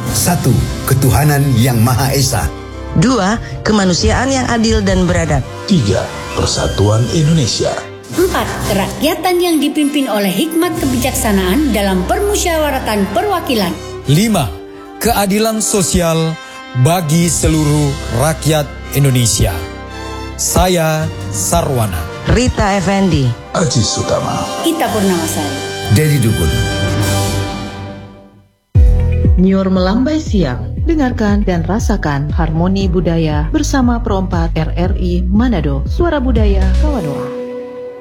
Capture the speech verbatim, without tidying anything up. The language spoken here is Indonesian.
Satu, ketuhanan yang Maha Esa. Dua, kemanusiaan yang adil dan beradab. Tiga, persatuan Indonesia. Empat, kerakyatan yang dipimpin oleh hikmat kebijaksanaan dalam permusyawaratan perwakilan. Lima, keadilan sosial bagi seluruh rakyat Indonesia. Saya Sarwana. Rita Effendi. Aji Sutama. Ita Purnamasari. Dedi Dukun. Nyor melambai siang. Dengarkan dan rasakan harmoni budaya bersama Perompak R R I Manado. Suara Budaya Kawadoa.